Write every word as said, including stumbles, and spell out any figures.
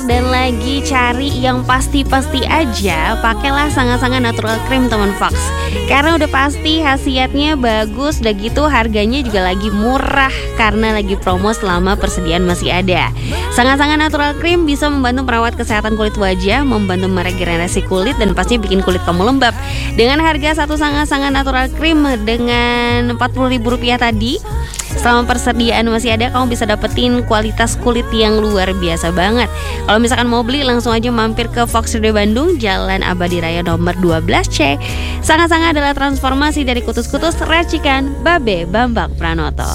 Dan lagi cari yang pasti-pasti aja, pakailah Sangat-Sangat Natural Cream teman Fox. Karena udah pasti khasiatnya bagus, udah gitu harganya juga lagi murah karena lagi promo selama persediaan masih ada. Sangat-Sangat Natural Cream bisa membantu merawat kesehatan kulit wajah, membantu meregenerasi kulit, dan pasti bikin kulit kamu lembab. Dengan harga satu Sangat-Sangat Natural Cream dengan empat puluh ribu rupiah tadi, selama persediaan masih ada, kamu bisa dapetin kualitas kulit yang luar biasa banget. Kalau misalkan mau beli, langsung aja mampir ke Fox Studio Bandung, Jalan Abadi Raya nomor dua belas C. Sangat-Sangat adalah transformasi dari kutus-kutus racikan Babe Bambang Pranoto.